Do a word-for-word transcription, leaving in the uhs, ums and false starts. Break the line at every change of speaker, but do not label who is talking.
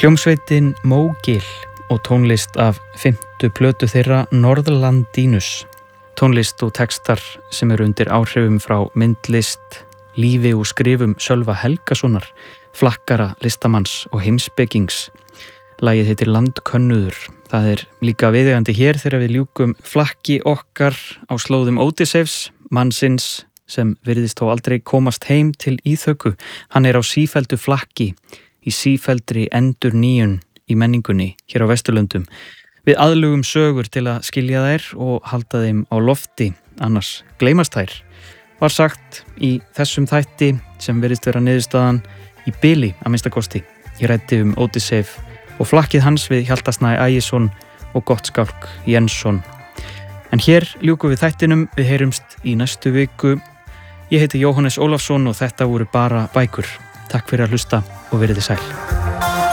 Hljómsveitin Mógil og tónlist af fimmtu plötu þeirra Norðlandínus. Tónlist og textar sem eru undir áhrifum frá myndlist, lífi og skrifum Sölva Helgasonar, flakkara listamanns og heimspekings. Lagið heitir Landkönnuður. Það er líka viðeigandi hér þegar við ljúkum flakki okkar á slóðum Ódysseifs, mannsins sem virðist þó aldrei komast heim til íþöku. Hann er á sífelldu flakki, í sífelldri endur nýjun í menningunni hér á Vesturlöndum. Við aðlugum sögur til að skilja þær og halda þeim á lofti, annars gleymast þær. Var sagt í þessum þætti sem virðist vera niðurstaðan í bili að minnsta kosti. Ég ræddi um Ódysseif og flakkið hans við Hjalta Snæ Ægisson og Gottskálk Jensson. En hér ljúkum við þættinum, við heyrumst í næstu viku. Ég heiti Jóhannes Ólafsson og þetta voru bara bækur. Takk fyrir að hlusta og verið þið sæl.